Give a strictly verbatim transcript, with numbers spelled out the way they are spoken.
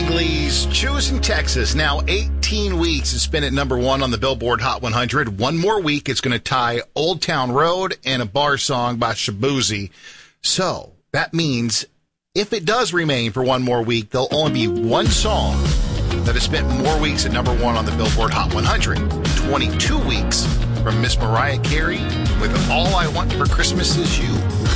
Langley's Choosing Texas. Now eighteen weeks it's been at number one on the Billboard Hot one hundred. One more week, it's going to tie Old Town Road and a bar song by Shaboozey. So that means if it does remain for one more week, there'll only be one song that has spent more weeks at number one on the Billboard Hot one hundred. twenty-two weeks from Miss Mariah Carey with All I Want for Christmas Is You.